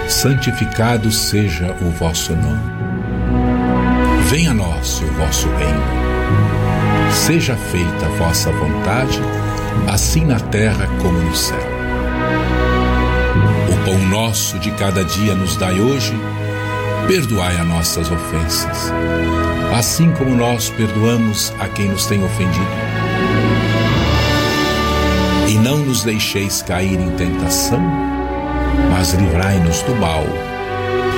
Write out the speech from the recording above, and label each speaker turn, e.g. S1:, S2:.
S1: santificado seja o vosso nome. Venha a nós o vosso reino. Seja feita a vossa vontade, assim na terra como no céu. O pão nosso de cada dia nos dai hoje. Perdoai as nossas ofensas, assim como nós perdoamos a quem nos tem ofendido. E não nos deixeis cair em tentação, mas livrai-nos do mal.